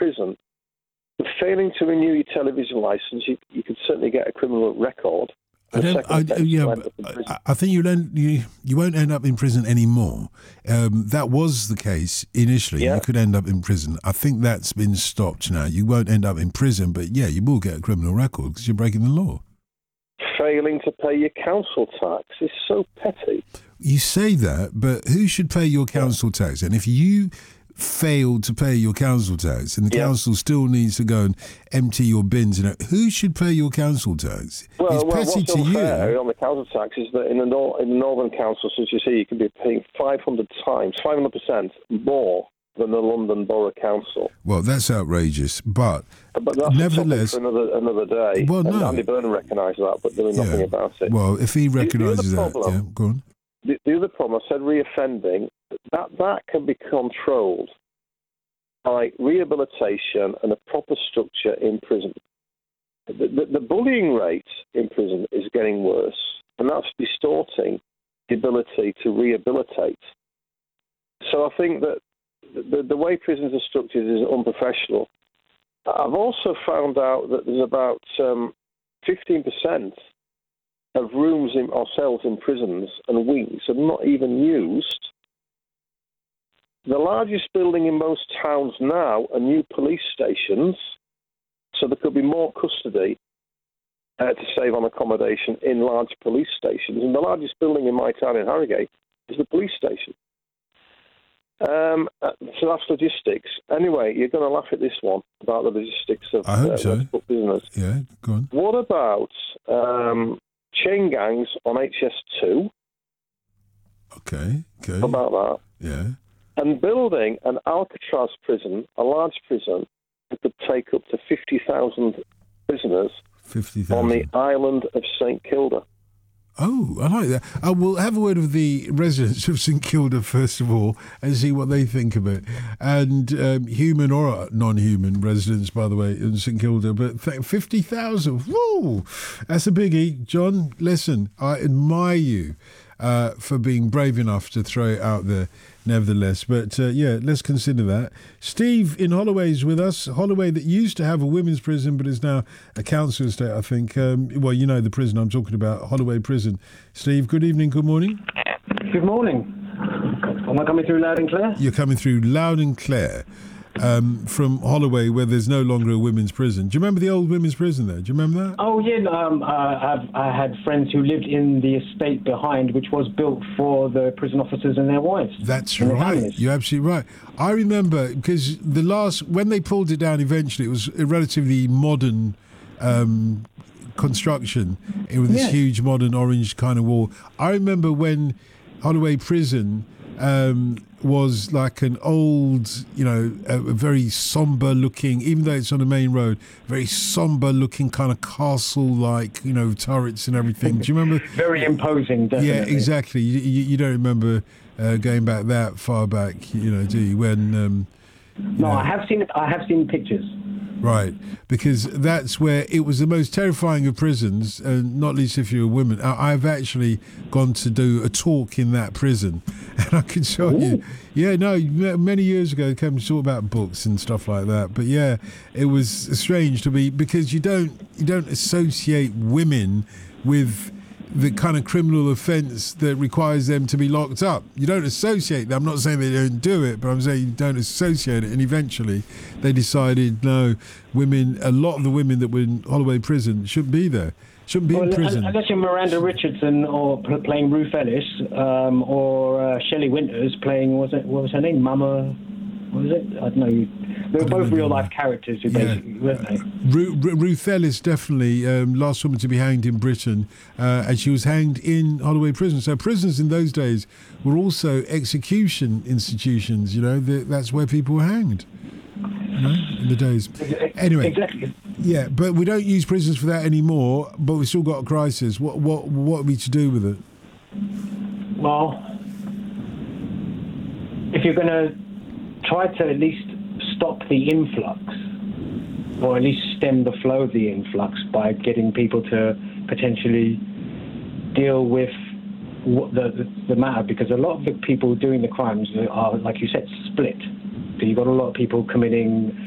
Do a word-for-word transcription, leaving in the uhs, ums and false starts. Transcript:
prison, for failing to renew your television license, you, you could certainly get a criminal record. I don't. I, yeah, I, I think you'll end, you you won't end up in prison anymore. Um, that was the case initially. Yeah. You could end up in prison. I think that's been stopped now. You won't end up in prison, but yeah, you will get a criminal record because you're breaking the law. Failing to pay your council tax is so petty. You say that, but who should pay your council tax? And if you failed to pay your council tax and the yeah. council still needs to go and empty your bins, and who should pay your council tax? Well, it's well petty what's to unfair you. on the council tax is that in the, nor- in the northern councils, as you see, you can be paying five hundred times, five hundred percent more than the London Borough Council. Well, that's outrageous, but, but that's nevertheless, for another another day. Well, no. Andy Burnham recognised that, but doing yeah. nothing about it. Well, if he recognises that, problem, yeah, go on. The, the other problem, I said reoffending, that that can be controlled by rehabilitation and a proper structure in prison. The, the, the bullying rate in prison is getting worse, and that's distorting the ability to rehabilitate. So I think that the, the way prisons are structured is unprofessional. I've also found out that there's about um, fifteen percent of rooms in, or cells in prisons and wings are not even used. The largest building in most towns now are new police stations, so there could be more custody uh, to save on accommodation in large police stations. And the largest building in my town in Harrogate is the police station. Um, so that's logistics. Anyway, you're going to laugh at this one about the logistics of I hope uh, so. business. Yeah, go on. What about um, chain gangs on H S two? Okay, okay. What about that? Yeah. And building an Alcatraz prison, a large prison, that could take up to fifty thousand prisoners fifty thousand on the island of St Kilda. Oh, I like that. I will have a word with the residents of St Kilda first of all and see what they think of it. And um, human or non-human residents, by the way, in St Kilda. But th- fifty thousand, woo! That's a biggie. John, listen, I admire you uh, for being brave enough to throw it out there. Nevertheless, but uh, yeah, let's consider that. Steve in Holloway is with us. Holloway that used to have a women's prison but is now a council estate, I think. Um, well, you know the prison I'm talking about, Holloway Prison. Steve, good evening, good morning. Good morning. Am I coming through loud and clear? You're coming through loud and clear um, from Holloway, where there's no longer a women's prison. Do you remember the old women's prison there? Do you remember that? Oh, yeah. Um, I, I've, I had friends who lived in the estate behind, which was built for the prison officers and their wives. That's right. You're absolutely right. I remember, because the last, when they pulled it down eventually, it was a relatively modern um, construction with this yeah. huge modern orange kind of wall. I remember when Holloway Prison um, was like an old, you know, a, a very somber looking, even though it's on the main road, very somber looking kind of castle-like, you know, turrets and everything. Do you remember? Very imposing, definitely. Yeah, exactly. You, you, you don't remember uh, going back that far back, you know, do you? When um, you no, know, I have seen it. I have seen pictures. Right, because that's where it was the most terrifying of prisons, and not least if you're a woman. I, I've actually gone to do a talk in that prison, and I can show Ooh. you. Yeah, no, many years ago, I came to talk about books and stuff like that. But yeah, it was strange to me because you don't you don't associate women with the kind of criminal offence that requires them to be locked up. You don't associate them. I'm not saying they don't do it, but I'm saying you don't associate it. And eventually they decided, no, women, a lot of the women that were in Holloway Prison shouldn't be there. Shouldn't be well, in prison. Unless you're Miranda Richardson or playing Ruth Ellis um, or uh, Shelley Winters playing, what was, it, what was her name? Mama, what was it? I don't know. They were both real-life characters, who yeah. basically, weren't they? Ru- Ru- Ruth Ellis, definitely, um, last woman to be hanged in Britain, uh, and she was hanged in Holloway Prison. So prisons in those days were also execution institutions, you know, the, that's where people were hanged, you know, in the days. Anyway, exactly. Yeah, but we don't use prisons for that anymore, but we've still got a crisis. What, what, what are we to do with it? Well, if you're going to try to at least stop the influx, or at least stem the flow of the influx by getting people to potentially deal with what the, the, the matter, because a lot of the people doing the crimes are, like you said, split. So you've got a lot of people committing